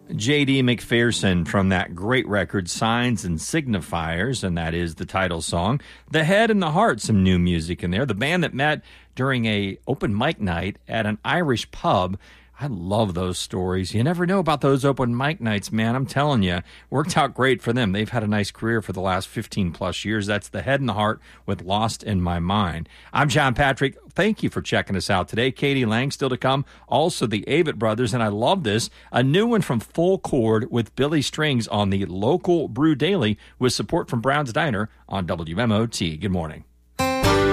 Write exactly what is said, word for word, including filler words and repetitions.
J D McPherson from that great record, Signs and Signifiers, and that is the title song. The Head and the Heart, some new music in there. The band that met during a open mic night at an Irish pub. I love those stories. You never know about those open mic nights, man. I'm telling you, worked out great for them. They've had a nice career for the last fifteen plus years. That's The Head and the Heart with Lost in My Mind. I'm John Patrick. Thank you for checking us out today. Katie Lang still to come. Also, the Avett Brothers, and I love this, a new one from Full Chord with Billy Strings on the local Brew Daily with support from Brown's Diner on W M O T. Good morning.